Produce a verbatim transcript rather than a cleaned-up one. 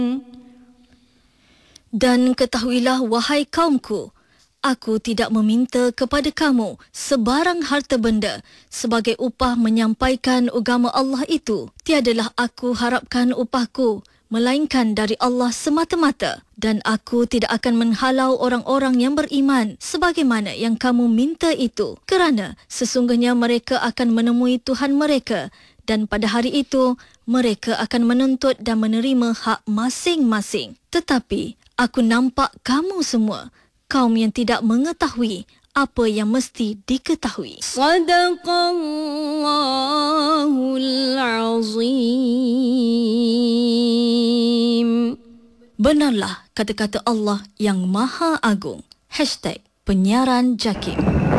Dan ketahuilah, wahai kaumku, aku tidak meminta kepada kamu sebarang harta benda sebagai upah menyampaikan agama Allah itu. Tiadalah aku harapkan upahku, melainkan dari Allah semata-mata. Dan aku tidak akan menghalau orang-orang yang beriman sebagaimana yang kamu minta itu. Kerana sesungguhnya mereka akan menemui Tuhan mereka, dan pada hari itu mereka akan menuntut dan menerima hak masing-masing. Tetapi aku nampak kamu semua kaum yang tidak mengetahui apa yang mesti diketahui. Sadaqallahul azim. Benarlah kata-kata Allah yang Maha Agung. Hashtag Penyiaran Jakim.